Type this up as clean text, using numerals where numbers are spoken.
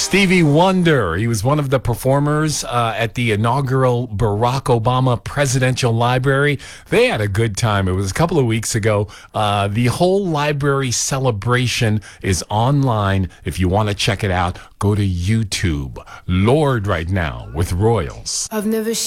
Stevie Wonder. He was one of the performers at the inaugural Barack Obama Presidential Library. They had a good time. It was a couple of weeks ago. The whole library celebration is online. If you want to check it out, go to YouTube. Lord right now with Royals. I've never